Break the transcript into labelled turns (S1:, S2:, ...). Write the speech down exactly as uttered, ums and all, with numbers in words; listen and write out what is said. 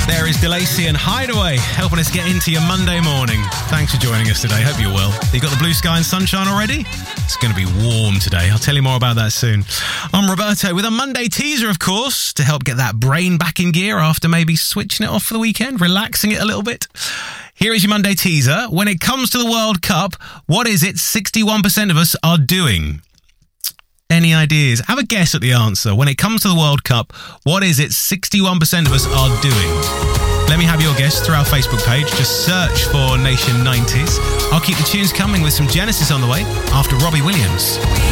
S1: There is DeLacy and Hideaway helping us get into your Monday morning. Thanks for joining us today. Hope you're well. You got the blue sky and sunshine already? It's going to be warm today. I'll tell you more about that soon. I'm Roberto with a Monday teaser, of course, to help get that brain back in gear after maybe switching it off for the weekend, relaxing it a little bit. Here is your Monday teaser. When it comes to the World Cup, what is it sixty-one percent of us are doing? Any ideas? Have a guess at the answer. When it comes to the World Cup, what is it sixty-one percent of us are doing? Let me have your guess through our Facebook page. Just search for Nation nineties. I'll keep the tunes coming with some Genesis on the way after Robbie Williams.